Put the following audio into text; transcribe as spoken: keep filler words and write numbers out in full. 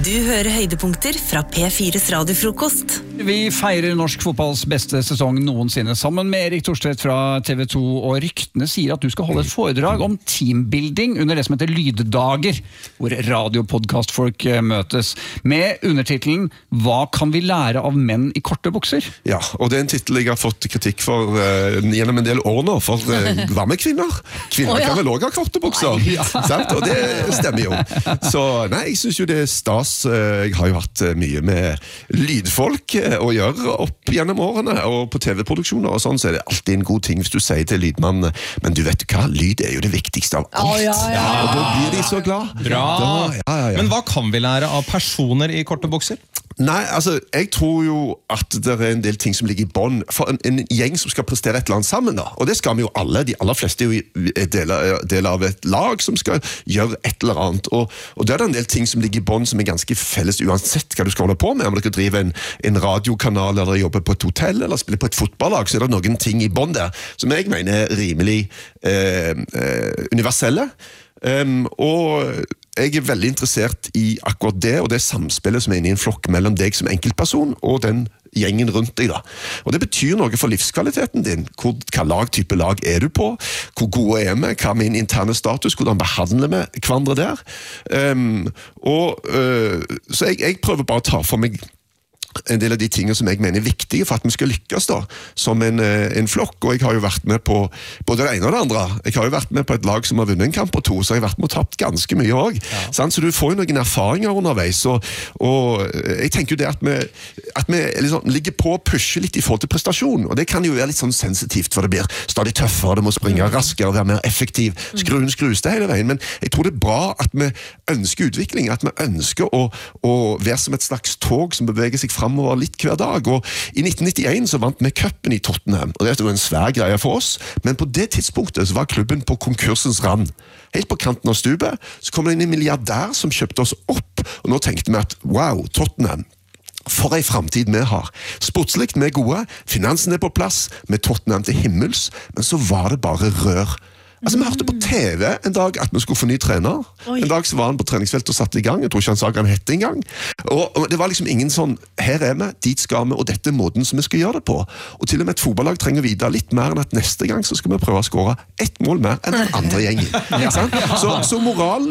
Du hører høydepunkter fra P fires radiofrokost. Vi feirer norsk fotballs beste sesong noensinne sammen med Erik Thorstvedt fra T V to, og ryktene sier at du skal holde et foredrag om teambuilding under det som heter Lyddager, hvor radiopodcastfolk møtes, med undertitelen «Hva kan vi lære av menn i korte bukser?» Ja, og det er en titel jeg har fått kritikk for uh, gjennom en del år nå, for uh, hva med kvinner? Kvinner oh, ja. kan vel også ha korte bukser, nei, ja. sant? Og det stemmer jo. Så nei, jeg synes jo det er stas. Jeg har jo hatt mye med lydfolk å gjøre opp gjennom årene, og på T V-produksjoner og sånn, så er det alltid en god ting hvis du sier til lydmannen, men du vet hva, lyd er jo det viktigste av alt. Oh, ja, ja. Og da blir de så glad. Bra. Da, ja, ja, ja. Men hva kan vi lære av personer i korte bukser? Nei, altså, jeg tror jo at det er en del ting som ligger i bånd for en, en gjeng som skal prestere et eller annet sammen da, og det skal vi jo alle, de aller fleste er jo deler, deler av et lag som skal gjøre et eller annet, og, og det er en del ting som ligger i bånd som er ganske felles uansett hva du skal holde på med, om du skal drive en, en radiokanal eller jobbe på et hotell eller spille på et fotballag, så er det noen ting i bånd der som jeg mener er rimelig eh, eh, universelle. Um, og jeg er veldig interessert i akkurat det, og det samspillet som er inne i en flokk mellom deg som enkeltperson og den gjengen rundt deg da. Og det betyr noe for livskvaliteten din. Hvor, hva lagtype lag er du på? Hvor gode er vi? Hva er min interne status? Hvordan behandler vi hverandre der? Um, og, uh, så jeg, jeg prøver bare å ta for meg en del av de tingene som jeg mener er viktige for at vi skal lykkes da, som en, en flokk, og jeg har jo vært med på både det ene og det andre. Jeg har jo vært med på et lag som har vunnet en kamp og to, så jeg har vært med og tapt ganske mye også. Ja. Så du får jo noen erfaringer underveis, og, og jeg tenker jo det at vi, at vi liksom ligger på og pusher litt i forhold til prestasjon, og det kan jo være litt sånn sensitivt, for det blir stadig tøffere, det må springe raskere, være mer effektiv, skruen skrus det hele veien, men jeg tror det er bra at vi ønsker utvikling, at vi ønsker å, å være som et slags tog som beveger seg fremover litt hver dag, og i nitten nittien så vant vi cupen i Tottenham, og det er jo en svær greie for oss, men på det tidspunktet så var klubben på konkursens rand. Helt på kanten av stupet, så kom det inn en milliardær som kjøpte oss opp, og nå tenkte vi at, wow, Tottenham, for en fremtid vi har. Sportslikt vi er gode, finansen er på plass, med Tottenham til himmels, men så var det bare rør. Altså, vi hørte på T V en dag at vi skulle få ny trener. Oi. En dag så var han på treningsfeltet og satt i gang. Jeg tror ikke han sa hva han hette en gang. Og, og det var liksom ingen sånn, her er vi, dit skal vi, og dette er måten som vi skal gjøre det på. Og til og med et fotballag trenger å vite litt mer enn at neste gang så skal vi prøve å skåre ett mål mer enn den andre gjengen. Ja. Så, så moralen